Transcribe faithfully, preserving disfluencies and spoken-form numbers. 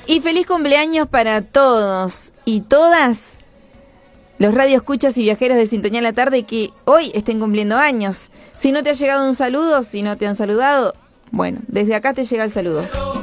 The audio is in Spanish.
Y feliz cumpleaños para todos y todas los radioescuchas y viajeros de Sintonía a la Tarde que hoy estén cumpliendo años. Si no te ha llegado un saludo, si no te han saludado, bueno, desde acá te llega el saludo.